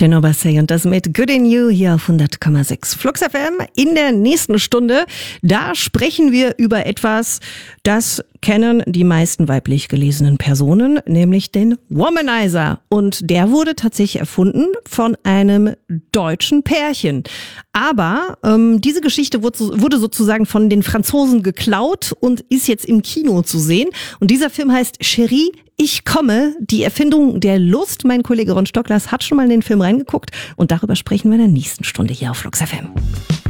Geno Bassey und das mit Good in You hier auf 100,6 Flux FM. In der nächsten Stunde, da sprechen wir über etwas, das kennen die meisten weiblich gelesenen Personen, nämlich den Womanizer. Und der wurde tatsächlich erfunden von einem deutschen Pärchen. Aber diese Geschichte wurde sozusagen von den Franzosen geklaut und ist jetzt im Kino zu sehen. Und dieser Film heißt Chérie, ich komme, die Erfindung der Lust. Mein Kollege Ron Stocklas hat schon mal in den Film reingeguckt und darüber sprechen wir in der nächsten Stunde hier auf Flux FM.